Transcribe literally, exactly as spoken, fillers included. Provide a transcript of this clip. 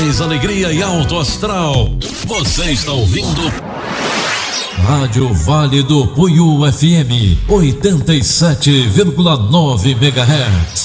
mais alegria e alto astral. Você está ouvindo Rádio Vale do Puiú F M oitenta e sete vírgula nove megahertz.